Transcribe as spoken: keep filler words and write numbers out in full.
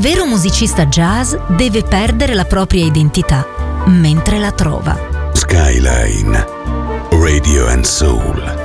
vero musicista jazz deve perdere la propria identità mentre la trova. Skyline Radio and Soul.